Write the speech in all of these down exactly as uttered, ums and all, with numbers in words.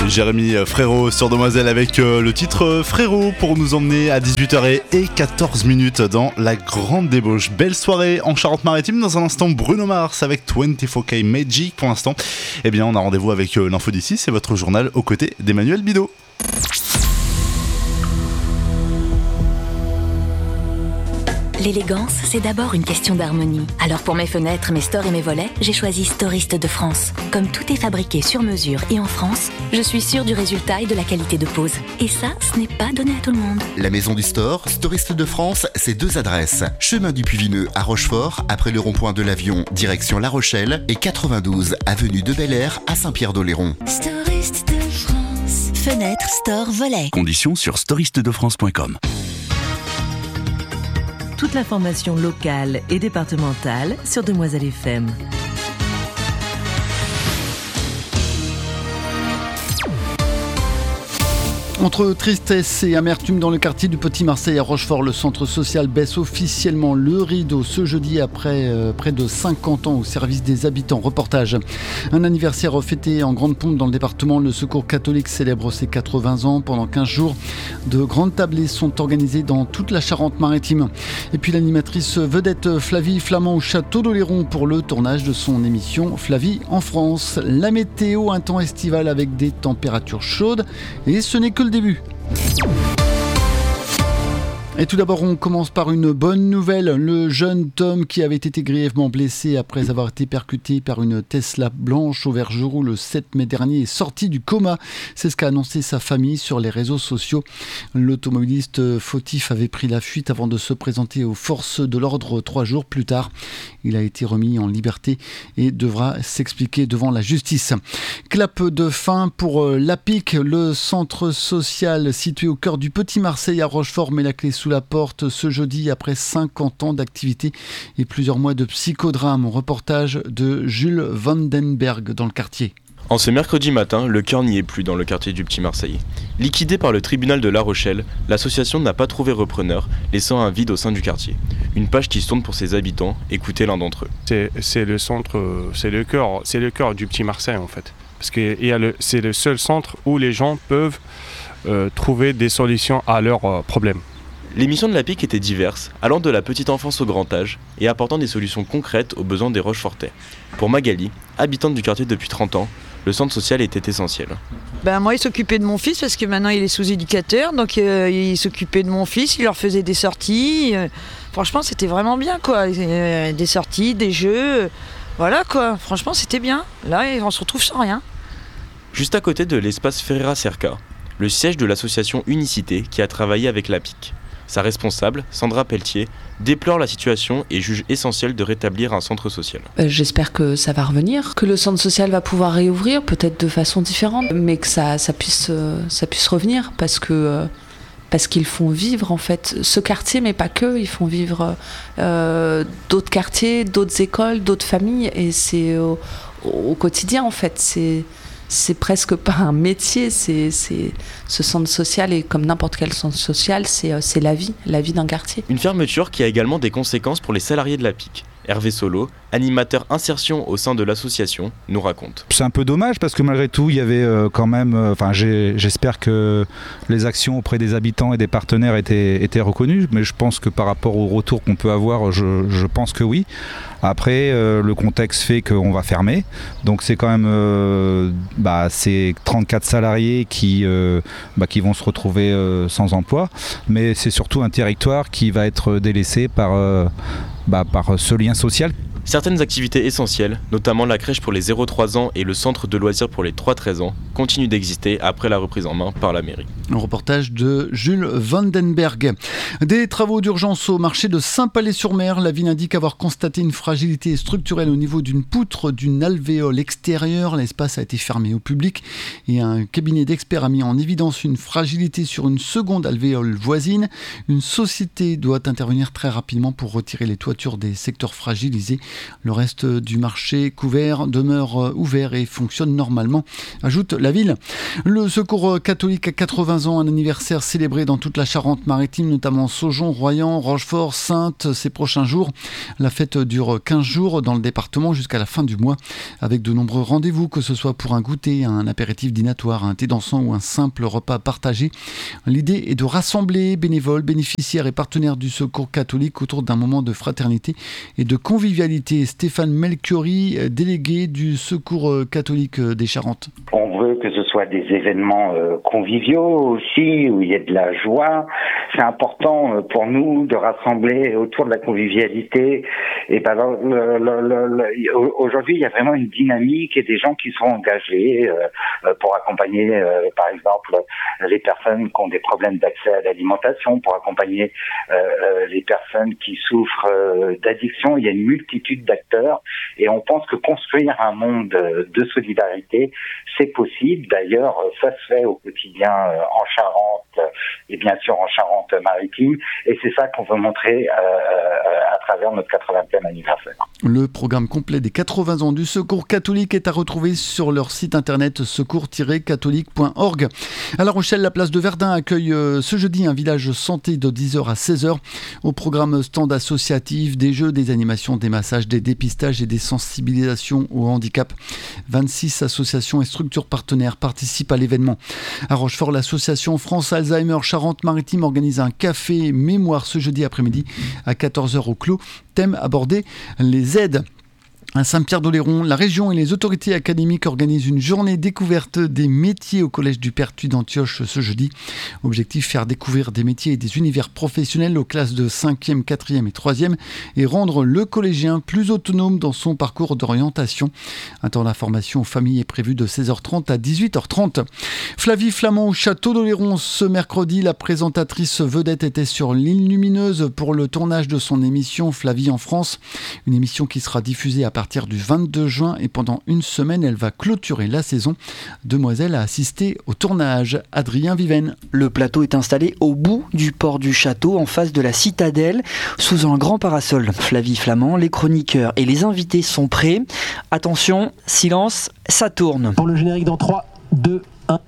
Jérémy Frérot sur Demoiselle avec euh, le titre euh, Frérot pour nous emmener à dix-huit heures quatorze dans la grande débauche. Belle soirée en Charente-Maritime. Dans un instant, Bruno Mars avec vingt-quatre K Magic. Pour l'instant, eh bien, on a rendez-vous avec euh, l'info d'ici. C'est votre journal aux côtés d'Emmanuel Bidot. L'élégance, c'est d'abord une question d'harmonie. Alors pour mes fenêtres, mes stores et mes volets, j'ai choisi Storiste de France. Comme tout est fabriqué sur mesure et en France, je suis sûre du résultat et de la qualité de pose. Et ça, ce n'est pas donné à tout le monde. La maison du store, Storiste de France, c'est deux adresses. Chemin du Puy-Vineux à Rochefort, après le rond-point de l'Avion, direction La Rochelle, et quatre-vingt-douze avenue de Bel-Air à Saint-Pierre-d'Oléron. Storiste de France. Fenêtre, store, volet. Conditions sur storiste de france point com. Toute l'information locale et départementale sur Demoiselle F M. Entre tristesse et amertume dans le quartier du Petit Marseille à Rochefort, le centre social baisse officiellement le rideau ce jeudi après euh, près de cinquante ans au service des habitants. Reportage. Un anniversaire fêté en grande pompe dans le département. Le Secours catholique célèbre ses quatre-vingts ans. Pendant quinze jours, de grandes tablées sont organisées dans toute la Charente-Maritime. Et puis l'animatrice vedette Flavie Flamand au château d'Oléron pour le tournage de son émission Flavie en France. La météo, un temps estival avec des températures chaudes. Et ce n'est que le début. Et tout d'abord, on commence par une bonne nouvelle. Le jeune Tom qui avait été grièvement blessé après avoir été percuté par une Tesla blanche au Vergeroux le sept mai dernier est sorti du coma. C'est ce qu'a annoncé sa famille sur les réseaux sociaux. L'automobiliste fautif avait pris la fuite avant de se présenter aux forces de l'ordre trois jours plus tard. Il a été remis en liberté et devra s'expliquer devant la justice. Clap de fin pour l'A P I C, le centre social situé au cœur du Petit Marseille à Rochefort, met la clé sous la porte ce jeudi après cinquante ans d'activité et plusieurs mois de psychodrame. Reportage de Jules Vandenberg dans le quartier. En ce mercredi matin, le cœur n'y est plus dans le quartier du Petit Marseille. Liquidé par le tribunal de La Rochelle, l'association n'a pas trouvé repreneur, laissant un vide au sein du quartier. Une page qui se tourne pour ses habitants, écoutez l'un d'entre eux. C'est, c'est le centre, c'est le cœur, c'est le cœur du Petit Marseille en fait. Parce que il y a le, c'est le seul centre où les gens peuvent euh, trouver des solutions à leurs euh, problèmes. Les missions de l'A P I C étaient diverses, allant de la petite enfance au grand âge et apportant des solutions concrètes aux besoins des Rochefortais. Pour Magali, habitante du quartier depuis trente ans, le centre social était essentiel. Ben moi, il s'occupait de mon fils parce que maintenant il est sous-éducateur, donc euh, il s'occupait de mon fils, il leur faisait des sorties. Euh, franchement, c'était vraiment bien, quoi. Euh, des sorties, des jeux, euh, voilà, quoi. Franchement, c'était bien. Là, on se retrouve sans rien. Juste à côté de l'espace Ferreira Cerca, le siège de l'association Unicité qui a travaillé avec l'A P I C. Sa responsable, Sandra Pelletier, déplore la situation et juge essentiel de rétablir un centre social. Euh, j'espère que ça va revenir, que le centre social va pouvoir réouvrir, peut-être de façon différente, mais que ça, ça, puisse, euh, ça puisse revenir, parce que euh, parce qu'ils font vivre en fait ce quartier, mais pas que, ils font vivre euh, d'autres quartiers, d'autres écoles, d'autres familles, et c'est au, au quotidien en fait, c'est... C'est presque pas un métier, c'est, c'est, ce centre social, et comme n'importe quel centre social, c'est, c'est la vie, la vie d'un quartier. Une fermeture qui a également des conséquences pour les salariés de l'A P I C. Hervé Solo, animateur insertion au sein de l'association, nous raconte. C'est un peu dommage parce que malgré tout, il y avait euh, quand même... Enfin, euh, j'espère que les actions auprès des habitants et des partenaires étaient, étaient reconnues, mais je pense que par rapport au retour qu'on peut avoir, je, je pense que oui. Après, euh, le contexte fait qu'on va fermer, donc c'est quand même euh, bah, c'est trente-quatre salariés qui, euh, bah, qui vont se retrouver euh, sans emploi, mais c'est surtout un territoire qui va être délaissé par... Euh, Bah, par ce lien social. Certaines activités essentielles, notamment la crèche pour les zéro trois ans et le centre de loisirs pour les trois treize ans, continuent d'exister après la reprise en main par la mairie. Un reportage de Jules Vandenberg. Des travaux d'urgence au marché de Saint-Palais-sur-Mer. La ville indique avoir constaté une fragilité structurelle au niveau d'une poutre d'une alvéole extérieure. L'espace a été fermé au public et un cabinet d'experts a mis en évidence une fragilité sur une seconde alvéole voisine. Une société doit intervenir très rapidement pour retirer les toitures des secteurs fragilisés. Le reste du marché couvert demeure ouvert et fonctionne normalement, ajoute la ville. Le Secours catholique à quatre-vingts ans, un anniversaire célébré dans toute la Charente-Maritime, notamment Saujon, Royan, Rochefort, Saintes ces prochains jours. La fête dure quinze jours dans le département jusqu'à la fin du mois, avec de nombreux rendez-vous, que ce soit pour un goûter, un apéritif dînatoire, un thé dansant ou un simple repas partagé. L'idée est de rassembler bénévoles, bénéficiaires et partenaires du Secours catholique autour d'un moment de fraternité et de convivialité. Stéphane Melchiori, délégué du Secours catholique des Charentes. On veut que ce soit des événements euh, conviviaux aussi, où il y a de la joie. C'est important euh, pour nous de rassembler autour de la convivialité. Et ben, le, le, le, le, aujourd'hui, il y a vraiment une dynamique et des gens qui sont engagés euh, pour accompagner, euh, par exemple, les personnes qui ont des problèmes d'accès à l'alimentation, pour accompagner euh, les personnes qui souffrent euh, d'addiction. Il y a une multitude d'acteurs et on pense que construire un monde de solidarité, c'est possible. D'ailleurs, ça se fait au quotidien en Charente et bien sûr en Charente-Maritime. Et c'est ça qu'on veut montrer euh, à travers notre quatre-vingtième anniversaire. Le programme complet des quatre-vingts ans du Secours catholique est à retrouver sur leur site internet secours tiret catholique point org. À La Rochelle, la place de Verdun accueille ce jeudi un village santé de dix heures à seize heures. Au programme stand associatif, des jeux, des animations, des massages, des dépistages et des sensibilisations au handicap. vingt-six associations et structures partenaires participent à l'événement. À Rochefort, l'association France Alzheimer Charente-Maritime organise un café mémoire ce jeudi après-midi à quatorze heures au Clos. Thème abordé, les aides. À Saint-Pierre-d'Oléron, la région et les autorités académiques organisent une journée découverte des métiers au collège du Pertuis d'Antioche ce jeudi. Objectif, faire découvrir des métiers et des univers professionnels aux classes de cinquième, quatrième et troisième et rendre le collégien plus autonome dans son parcours d'orientation. Un temps d'information aux familles est prévu de seize heures trente à dix-huit heures trente. Flavie Flamand au château d'Oléron ce mercredi. La présentatrice vedette était sur l'île Lumineuse pour le tournage de son émission Flavie en France. Une émission qui sera diffusée à partir du vingt-deux juin et pendant une semaine, elle va clôturer la saison. Demoiselle a assisté au tournage. Adrien Viven. Le plateau est installé au bout du port du château, en face de la citadelle, sous un grand parasol. Flavie Flamand, les chroniqueurs et les invités sont prêts. Attention, silence, ça tourne. Pour le générique dans trois, deux, un.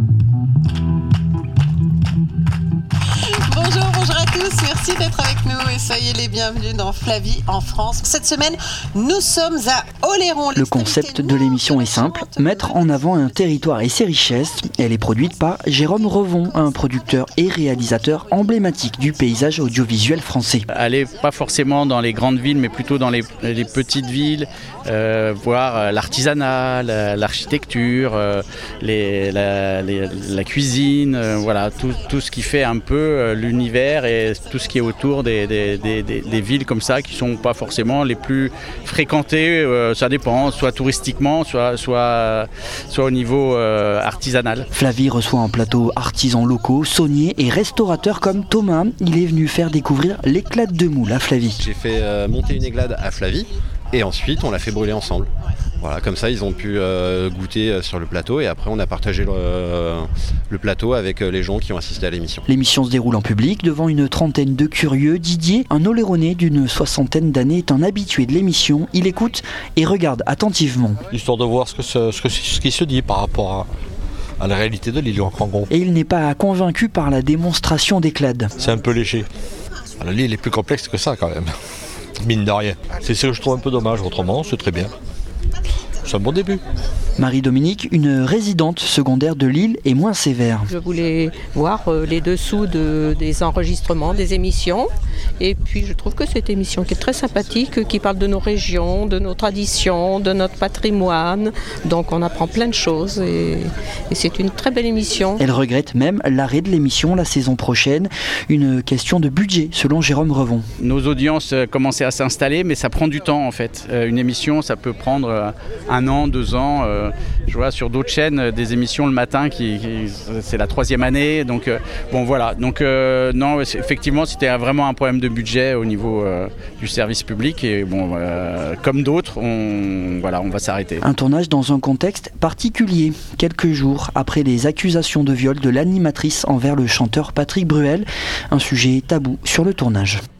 Bonjour, bonjour à tous, merci d'être avec nous et soyez les bienvenus dans Flavie en France. Cette semaine, nous sommes à Oléron. Le concept de l'émission est simple, mettre en avant un territoire et ses richesses. Elle est produite par Jérôme Revon, un producteur et réalisateur emblématique du paysage audiovisuel français. Aller pas forcément dans les grandes villes, mais plutôt dans les, les petites villes, euh, voir l'artisanat, l'architecture, euh, les, la, les, la cuisine, euh, voilà, tout, tout ce qui fait un peu euh, l'univers et tout ce qui est autour des, des, des, des, des villes comme ça qui sont pas forcément les plus fréquentées, euh, ça dépend, soit touristiquement, soit, soit, soit au niveau euh, artisanal. Flavie reçoit en plateau artisans locaux, sauniers et restaurateurs comme Thomas. Il est venu faire découvrir l'éclate de moule à Flavie. J'ai fait euh, monter une églade à Flavie et ensuite on l'a fait brûler ensemble. Voilà, comme ça ils ont pu euh, goûter sur le plateau et après on a partagé le, euh, le plateau avec les gens qui ont assisté à l'émission. L'émission se déroule en public devant une trentaine de curieux. Didier, un Oléronais d'une soixantaine d'années, est un habitué de l'émission. Il écoute et regarde attentivement. Histoire de voir ce, que ce, ce, que, ce qui se dit par rapport à, à la réalité de l'île en gros. Et il n'est pas convaincu par la démonstration d'éclade. C'est un peu léger. Alors, l'île est plus complexe que ça quand même. Mine de rien. C'est ce que je trouve un peu dommage, autrement c'est très bien. C'est un bon début. Marie-Dominique, une résidente secondaire de Lille, est moins sévère. Je voulais voir les dessous de, des enregistrements, des émissions. Et puis je trouve que cette émission qui est très sympathique, qui parle de nos régions, de nos traditions, de notre patrimoine. Donc on apprend plein de choses et, et c'est une très belle émission. Elle regrette même l'arrêt de l'émission la saison prochaine. Une question de budget selon Jérôme Revon. Nos audiences commençaient à s'installer mais ça prend du temps en fait. Une émission ça peut prendre un an, deux ans. Je vois sur d'autres chaînes des émissions le matin qui, qui c'est la troisième année. Donc euh, bon voilà. Donc euh, non effectivement c'était vraiment un problème de budget au niveau euh, du service public et bon euh, comme d'autres on voilà on va s'arrêter. Un tournage dans un contexte particulier. Quelques jours après les accusations de viol de l'animatrice envers le chanteur Patrick Bruel, un sujet tabou sur le tournage.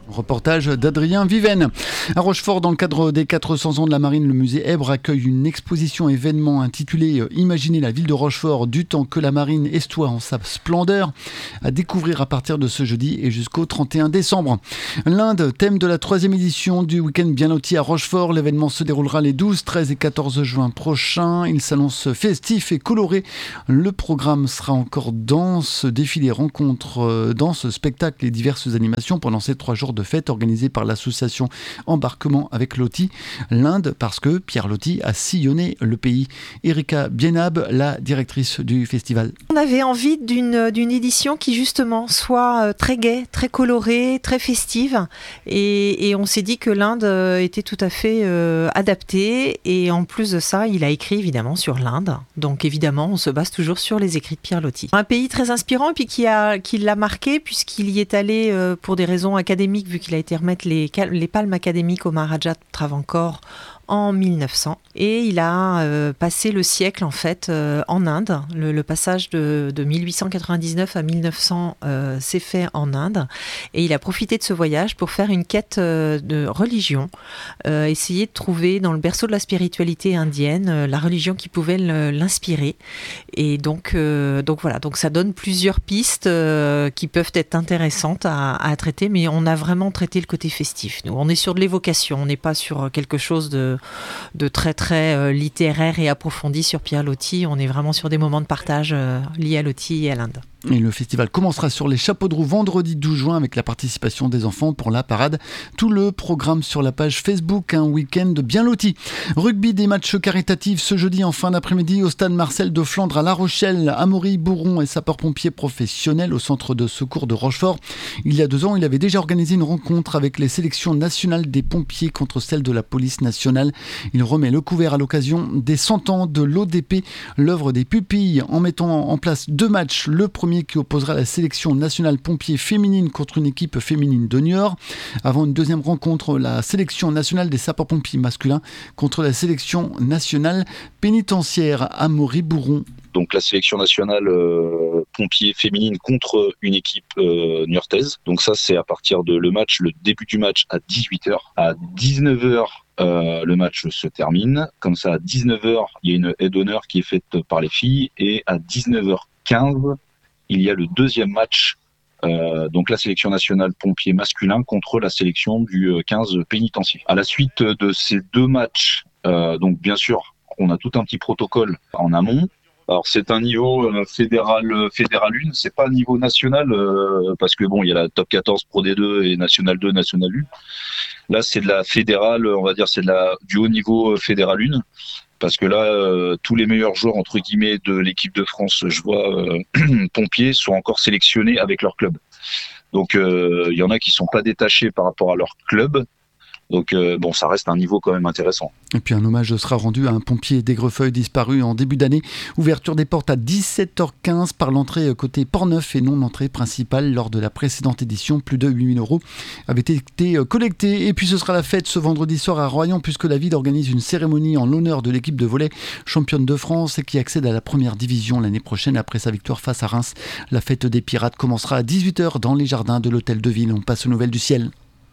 Reportage d'Adrien Viven. À Rochefort, dans le cadre des quatre cents ans de la marine, le musée Èbre accueille une exposition événement intitulée « Imaginez la ville de Rochefort du temps que la marine estoie en sa splendeur » à découvrir à partir de ce jeudi et jusqu'au trente et un décembre. L'Inde, thème de la troisième édition du week-end bien loti à Rochefort. L'événement se déroulera les douze, treize et quatorze juin prochains. Il s'annonce festif et coloré. Le programme sera encore dense, défilé, rencontres, danse, spectacles et diverses animations pendant ces trois jours de fête organisée par l'association Embarquement avec Loti. L'Inde, parce que Pierre Loti a sillonné le pays. Erika Bienab, la directrice du festival. On avait envie d'une, d'une édition qui justement soit très gaie, très colorée, très festive. Et, et on s'est dit que l'Inde était tout à fait euh, adaptée. Et en plus de ça, il a écrit évidemment sur l'Inde. Donc évidemment, on se base toujours sur les écrits de Pierre Loti. Un pays très inspirant et puis qui, a, qui l'a marqué puisqu'il y est allé euh, pour des raisons académiques, vu qu'il a été remettre les, les palmes académiques au Maharaja de Travancore en mille neuf cents. Et il a euh, passé le siècle en fait euh, en Inde. Le, le passage de, de mille huit cent quatre-vingt-dix-neuf à mille neuf cents euh, s'est fait en Inde. Et il a profité de ce voyage pour faire une quête euh, de religion, euh, essayer de trouver dans le berceau de la spiritualité indienne euh, la religion qui pouvait le, l'inspirer. Et donc, euh, donc voilà, donc ça donne plusieurs pistes euh, qui peuvent être intéressantes à, à traiter, mais on a vraiment traité le côté festif. Nous, on est sur de l'évocation, on n'est pas sur quelque chose de de très très euh, littéraire et approfondi sur Pierre Loti. On est vraiment sur des moments de partage euh, liés à Loti et à l'Inde. Et le festival commencera sur les chapeaux de roue vendredi douze juin avec la participation des enfants pour la parade. Tout le programme sur la page Facebook, un week-end bien loti. Rugby, des matchs caritatifs ce jeudi en fin d'après-midi au stade Marcel de Flandre à La Rochelle. Amaury Bourron est sapeur-pompier professionnel au centre de secours de Rochefort. Il y a deux ans, il avait déjà organisé une rencontre avec les sélections nationales des pompiers contre celles de la police nationale. Il remet le couvert à l'occasion des cent ans de l'O D P, l'œuvre des pupilles, en mettant en place deux matchs. Le premier qui opposera la sélection nationale pompiers féminine contre une équipe féminine de Niort. Avant une deuxième rencontre, la sélection nationale des sapeurs-pompiers masculins contre la sélection nationale pénitentiaire. Amaury Bourron. Donc la sélection nationale euh, pompiers féminine contre une équipe euh, niortaise. Donc ça c'est à partir de le match, le début du match à dix-huit heures. À dix-neuf heures, Euh, le match se termine. Comme ça, à dix-neuf heures, il y a une aide d'honneur qui est faite par les filles. Et à dix-neuf heures quinze, il y a le deuxième match, euh, donc la sélection nationale pompier masculin contre la sélection du quinze pénitencier. À la suite de ces deux matchs, euh, donc bien sûr, on a tout un petit protocole en amont. Alors c'est un niveau euh, fédéral fédéral un, c'est pas un niveau national euh, parce que bon, il y a la top quatorze Pro D deux et National deux, National un. Là, c'est de la fédérale, on va dire, c'est de la du haut niveau fédéral un. Parce que là, euh, tous les meilleurs joueurs, entre guillemets, de l'équipe de France, je vois, euh, pompiers, sont encore sélectionnés avec leur club. Donc, il euh, y en a qui sont pas détachés par rapport à leur club. Donc, euh, bon, ça reste un niveau quand même intéressant. Et puis, un hommage sera rendu à un pompier d'Aigrefeuille disparu en début d'année. Ouverture des portes à dix-sept heures quinze par l'entrée côté Port-Neuf et non l'entrée principale. Lors de la précédente édition, plus de huit mille euros avaient été collectés. Et puis, ce sera la fête ce vendredi soir à Royan, puisque la ville organise une cérémonie en l'honneur de l'équipe de volley championne de France et qui accède à la première division l'année prochaine après sa victoire face à Reims. La fête des Pirates commencera à dix-huit heures dans les jardins de l'hôtel de ville. On passe aux nouvelles du ciel.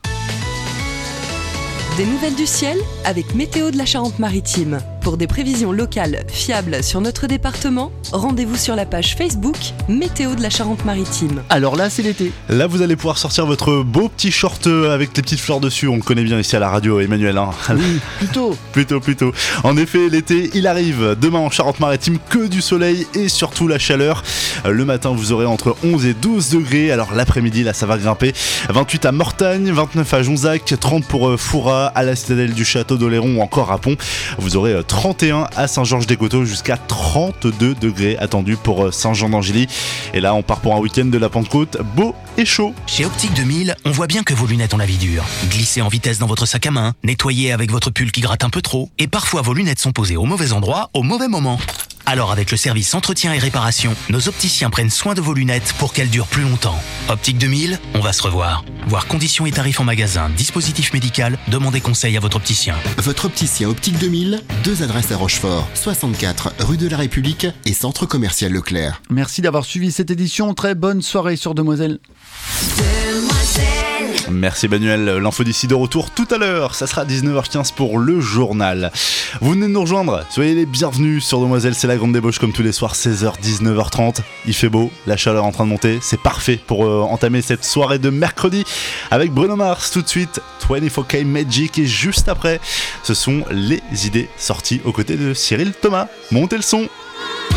Des nouvelles du ciel avec Météo de la Charente-Maritime. Pour des prévisions locales fiables sur notre département, rendez-vous sur la page Facebook Météo de la Charente-Maritime. Alors là, c'est l'été. Là, vous allez pouvoir sortir votre beau petit short avec les petites fleurs dessus. On le connaît bien ici à la radio, Emmanuel. Hein. Oui, plutôt. plutôt, plutôt. En effet, l'été, il arrive. Demain en Charente-Maritime, que du soleil et surtout la chaleur. Le matin, vous aurez entre onze et douze degrés. Alors l'après-midi, là, ça va grimper. vingt-huit à Mortagne, vingt-neuf à Jonzac, trente pour Foura, à la citadelle du château d'Oléron ou encore à Pont. Vous aurez trente et un à Saint-Georges-des-Coteaux, jusqu'à trente-deux degrés attendus pour Saint-Jean-d'Angély. Et là, on part pour un week-end de la Pentecôte beau et chaud. Chez Optique deux mille, on voit bien que vos lunettes ont la vie dure. Glissez en vitesse dans votre sac à main, nettoyez avec votre pull qui gratte un peu trop, et parfois vos lunettes sont posées au mauvais endroit, au mauvais moment. Alors avec le service entretien et réparation, nos opticiens prennent soin de vos lunettes pour qu'elles durent plus longtemps. Optique deux mille, on va se revoir. Voir conditions et tarifs en magasin, dispositif médical, demandez conseil à votre opticien. Votre opticien Optique deux mille, deux adresses à Rochefort, soixante-quatre rue de la République et centre commercial Leclerc. Merci d'avoir suivi cette édition. Très bonne soirée sur Demoiselle. Demoiselle. Merci Manuel, l'info d'ici de retour tout à l'heure, ça sera à dix-neuf heures quinze pour le journal. Vous venez de nous rejoindre, soyez les bienvenus sur Demoiselle, c'est la grande débauche comme tous les soirs, seize heures, dix-neuf heures trente. Il fait beau, la chaleur est en train de monter, c'est parfait pour euh, entamer cette soirée de mercredi avec Bruno Mars. Tout de suite, vingt-quatre K Magic et juste après, ce sont les idées sorties aux côtés de Cyril Thomas. Montez le son.